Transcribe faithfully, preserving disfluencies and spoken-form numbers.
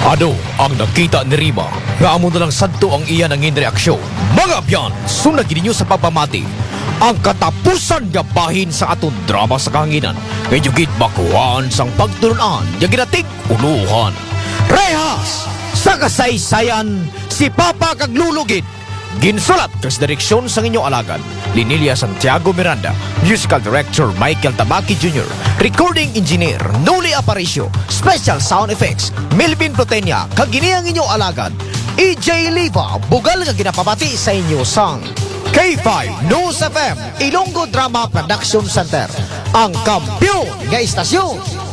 Ano ang nakita ni Rima? Nga amo na lang sadto ang iya nangin reaksyon. Mga byan, sunag ninyo sa pagpamati. Ang katapusan nga bahin sa aton drama sa kahanginan. Medyo git bakuhan sang pagtulunan, yung ginatig unuhan. Rehas! Sa kasaysayan, si Papa kaglulugid. Ginsulat kas direksyon sa inyong alagad, Linilia Santiago Miranda, Musical Director Michael Tabaki Junior, Recording Engineer Noli Aparicio, Special Sound Effects Melvin Protenia, kagini ang inyong alagad, E J Liva, bugal nga ginapamati sa inyo sang K five News F M, Ilonggo Drama Production Center, ang kampiyon nga istasyon